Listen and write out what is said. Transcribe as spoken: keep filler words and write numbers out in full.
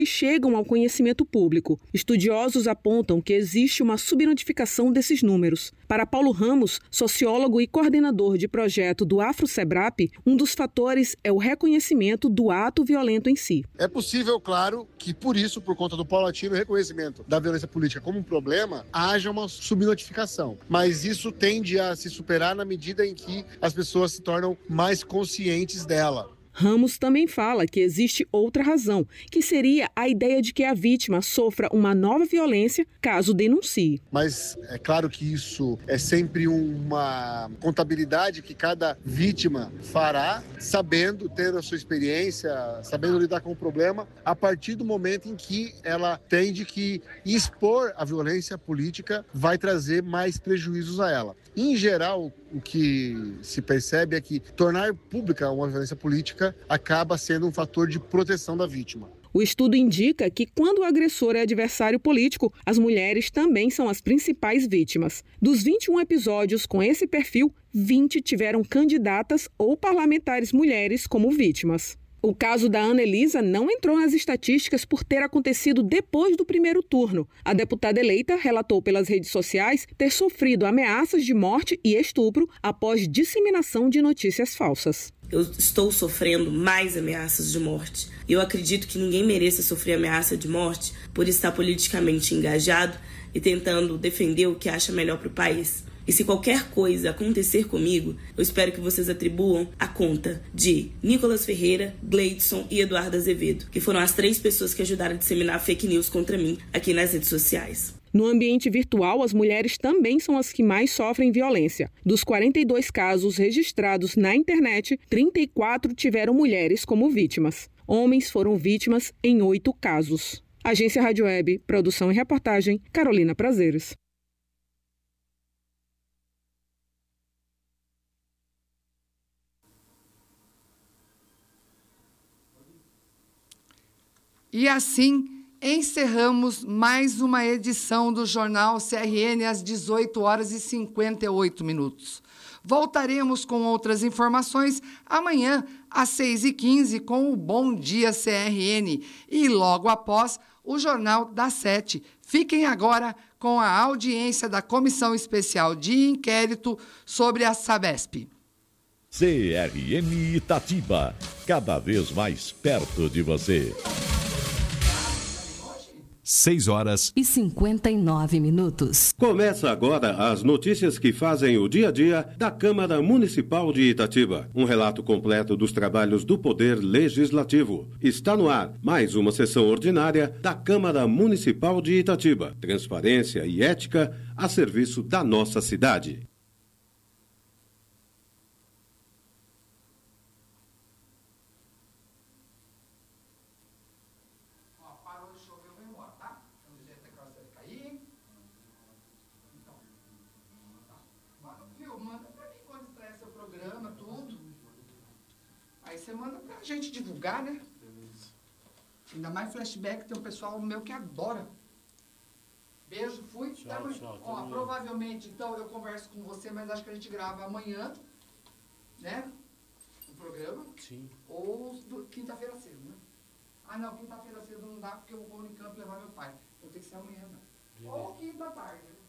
e chegam ao conhecimento público. Estudiosos apontam que existe uma subnotificação desses números. Para Paulo Ramos, sociólogo e coordenador de projeto do AfroSebrap, um dos fatores é o reconhecimento do ato violento em si. É possível, claro, que por isso, por conta do paulatino reconhecimento da violência política como um problema, haja uma subnotificação. Mas isso tende a se superar na medida em que as pessoas se tornam mais conscientes dela. Ramos também fala que existe outra razão, que seria a ideia de que a vítima sofra uma nova violência caso denuncie. Mas é claro que isso é sempre uma contabilidade que cada vítima fará, sabendo ter a sua experiência, sabendo lidar com o problema, a partir do momento em que ela entende que expor a violência política vai trazer mais prejuízos a ela. Em geral, o que se percebe é que tornar pública uma violência política acaba sendo um fator de proteção da vítima. O estudo indica que, quando o agressor é adversário político, as mulheres também são as principais vítimas. Dos vinte e um episódios com esse perfil, vinte tiveram candidatas ou parlamentares mulheres como vítimas. O caso da Ana Elisa não entrou nas estatísticas por ter acontecido depois do primeiro turno. A deputada eleita relatou pelas redes sociais ter sofrido ameaças de morte e estupro após disseminação de notícias falsas. Eu estou sofrendo mais ameaças de morte. Eu acredito que ninguém mereça sofrer ameaça de morte por estar politicamente engajado e tentando defender o que acha melhor para o país. E se qualquer coisa acontecer comigo, eu espero que vocês atribuam a conta de Nicolas Ferreira, Gleidson e Eduardo Azevedo, que foram as três pessoas que ajudaram a disseminar fake news contra mim aqui nas redes sociais. No ambiente virtual, as mulheres também são as que mais sofrem violência. Dos quarenta e dois casos registrados na internet, trinta e quatro tiveram mulheres como vítimas. Homens foram vítimas em oito casos. Agência Rádio Web, produção e reportagem, Carolina Prazeres. E assim encerramos mais uma edição do Jornal C R N às dezoito horas e cinquenta e oito minutos. Voltaremos com outras informações amanhã às seis e quinze com o Bom Dia C R N e logo após o Jornal das Sete. Fiquem agora com a audiência da Comissão Especial de Inquérito sobre a Sabesp. C R N Itatiba, cada vez mais perto de você. seis horas e cinquenta e nove minutos. Começa agora as notícias que fazem o dia a dia da Câmara Municipal de Itatiba. Um relato completo dos trabalhos do Poder Legislativo. Está no ar mais uma sessão ordinária da Câmara Municipal de Itatiba. Transparência e ética a serviço da nossa cidade. Você manda pra gente divulgar, né? Ainda mais flashback, tem um pessoal meu que adora. Beijo, fui. Tchau, Tamo... tchau, Ó, tamo provavelmente, então, eu converso com você, mas acho que a gente grava amanhã, né? O programa. Sim. Ou do- quinta-feira cedo, né? Ah, não, quinta-feira cedo não dá porque eu vou no campo levar meu pai. Então tem que ser amanhã, não. Ou quinta-tarde.